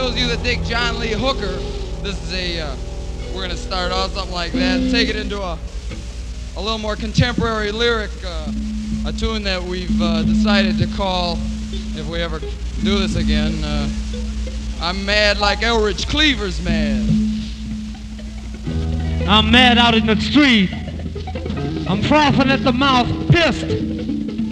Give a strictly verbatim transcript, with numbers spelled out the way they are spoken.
those of you that dig John Lee Hooker, this is a, uh, we're going to start off something like that, take it into a, a little more contemporary lyric, uh, a tune that we've uh, decided to call, if we ever do this again, uh, I'm mad like Elridge Cleaver's mad. I'm mad out in the street. I'm frothing at the mouth, pissed.